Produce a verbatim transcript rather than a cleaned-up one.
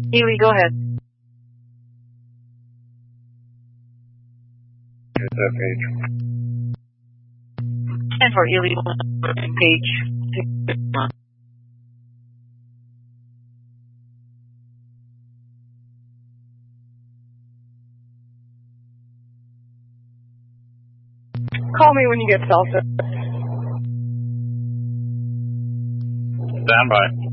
Ely, go ahead. Here's that page. And for Ely, page sixty-one. Call me when you get cell service. Stand by.